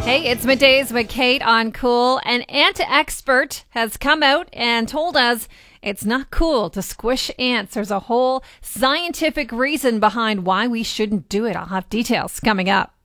Hey, it's Middays with Kate on Cool. An ant expert has come out and told us it's not cool to squish ants. There's a whole scientific reason behind why we shouldn't do it. I'll have details coming up.